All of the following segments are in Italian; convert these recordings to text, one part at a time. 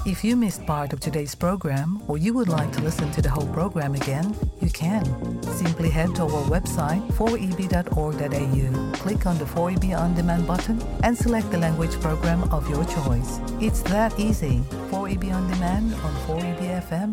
If you missed part of today's program or you would like to listen to the whole program again, you can. Simply head to our website 4eb.org.au, click on the 4EB On Demand button and select the language program of your choice. It's that easy. 4EB On Demand on 4EB FM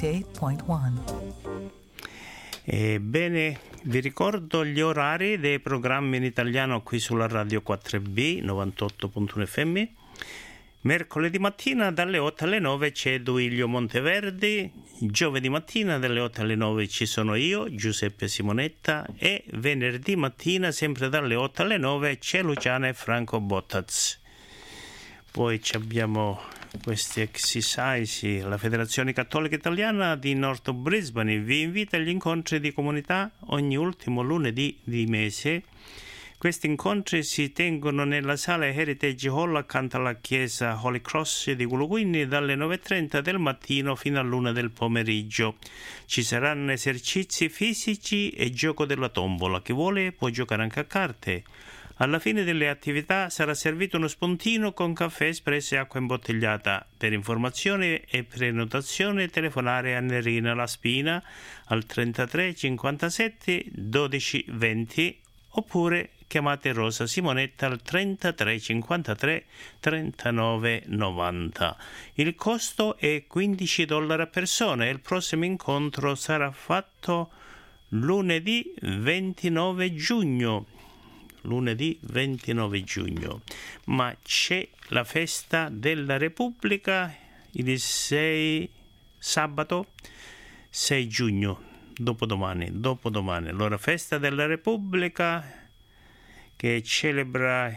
98.1. Bene, vi ricordo gli orari dei programmi in italiano qui sulla Radio 4B 98.1 FM. Mercoledì mattina dalle 8 alle 9 c'è Duilio Monteverdi, giovedì mattina dalle 8 alle 9 ci sono io, Giuseppe Simonetta, e venerdì mattina sempre dalle 8 alle 9 c'è Luciana e Franco Bottaz. Poi abbiamo questi exercisi. La Federazione Cattolica Italiana di North Brisbane vi invita agli incontri di comunità ogni ultimo lunedì di mese. Questi incontri si tengono nella sala Heritage Hall accanto alla chiesa Holy Cross di Guluguini dalle 9:30 del mattino fino all'1 del pomeriggio. Ci saranno esercizi fisici e gioco della tombola. Chi vuole può giocare anche a carte. Alla fine delle attività sarà servito uno spuntino con caffè espresso e acqua imbottigliata. Per informazioni e prenotazione telefonare a Nerina La Spina al 33 57 12 20 oppure chiamate Rosa Simonetta al 33 53 39 90. Il costo è $15 a persona e il prossimo incontro sarà fatto lunedì 29 giugno. Ma c'è la festa della Repubblica il sabato 6 giugno, dopodomani. Allora, festa della Repubblica che celebra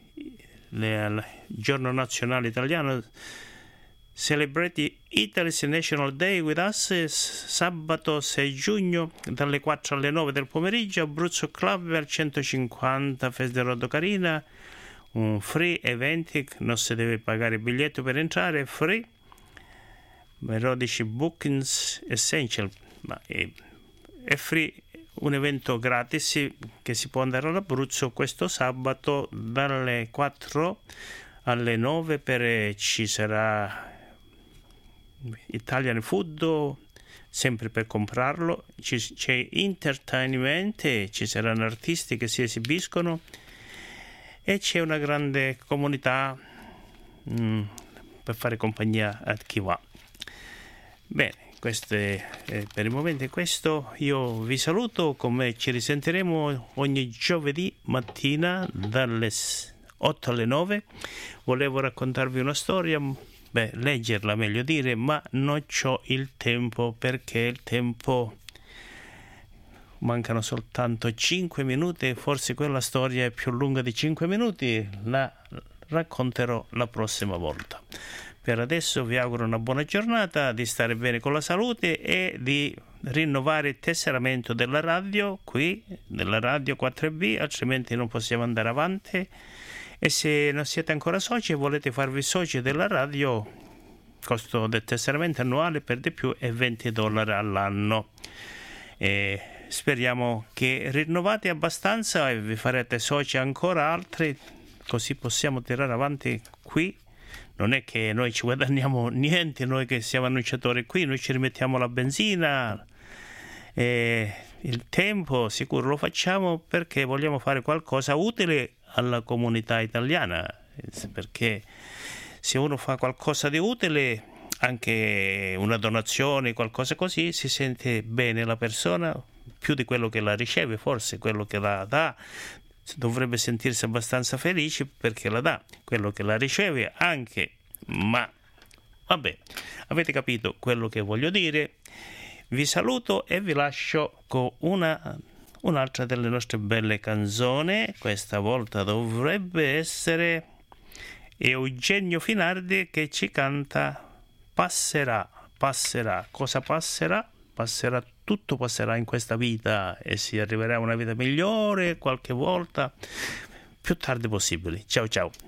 il giorno nazionale italiano. Celebrate Italy's National Day with us sabato 6 giugno dalle 4 alle 9 del pomeriggio Abruzzo Club al 150 Festa Rodo Carina, un free event, non si deve pagare il biglietto per entrare, è free, Melodici Bookings Essential, ma è free, un evento gratis che si può andare all'Abruzzo questo sabato dalle 4 alle 9 ci sarà Italian Food, sempre per comprarlo, c'è entertainment, ci saranno artisti che si esibiscono e c'è una grande comunità per fare compagnia a chi va. Bene, questo è per il momento è questo. Io vi saluto, con me ci risentiremo ogni giovedì mattina dalle 8 alle 9. Volevo raccontarvi una storia, leggerla meglio dire, ma non c'ho il tempo perché il tempo mancano soltanto 5 minuti, forse quella storia è più lunga di 5 minuti, la racconterò la prossima volta. Per adesso vi auguro una buona giornata, di stare bene con la salute e di rinnovare il tesseramento della radio qui, della radio 4B, altrimenti non possiamo andare avanti. E se non siete ancora soci e volete farvi soci della radio, il costo del tesseramento annuale per di più è $20 all'anno. E speriamo che rinnovate abbastanza e vi farete soci ancora altri, così possiamo tirare avanti qui. Non è che noi ci guadagniamo niente, noi che siamo annunciatori qui, noi ci rimettiamo la benzina e il tempo sicuro lo facciamo perché vogliamo fare qualcosa utile alla comunità italiana, perché se uno fa qualcosa di utile, anche una donazione, qualcosa così, si sente bene la persona più di quello che la riceve, forse quello che la dà dovrebbe sentirsi abbastanza felice perché la dà, quello che la riceve anche, ma vabbè, avete capito quello che voglio dire. Vi saluto e vi lascio con un'altra delle nostre belle canzoni. Questa volta dovrebbe essere Eugenio Finardi che ci canta Passerà. Cosa passerà? Tutto passerà in questa vita e si arriverà a una vita migliore qualche volta più tardi possibile. Ciao ciao.